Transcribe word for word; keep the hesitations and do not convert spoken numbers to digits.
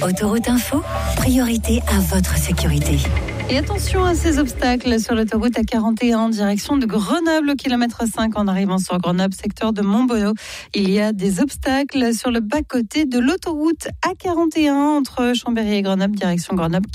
Autoroute Info, priorité à votre sécurité. Et attention à ces obstacles sur l'autoroute A quarante et un en direction de Grenoble au kilomètre cinq en arrivant sur Grenoble, secteur de Montbonneau. Il y a des obstacles sur le bas-côté de l'autoroute A quarante et un entre Chambéry et Grenoble, direction Grenoble.